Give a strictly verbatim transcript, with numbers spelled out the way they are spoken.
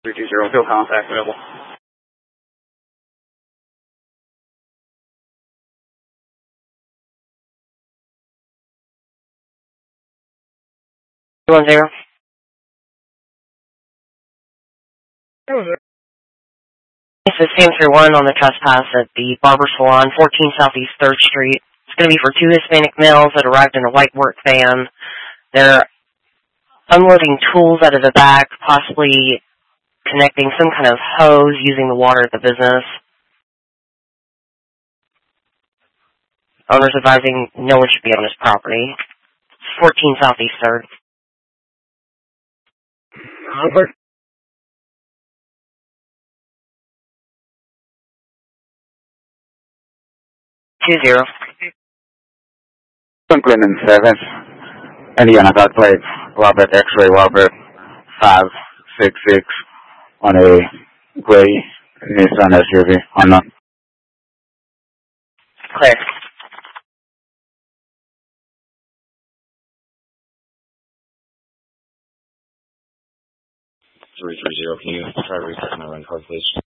three two zero, field contact available. two one zero. This is Sam three one on the trespass at the Barber Salon, fourteen Southeast third Street. It's going to be for two Hispanic males that arrived in a white work van. They're unloading tools out of the back, possibly connecting some kind of hose using the water at the business. Owners advising no one should be on his property. It's fourteen Southeast third. Over. two zero. Franklin and seventh. Indiana got plate. Robert X-ray Robert five six six on a gray Nissan S U V. Unknown. Clear. three three zero, can you try to restart my run card, please?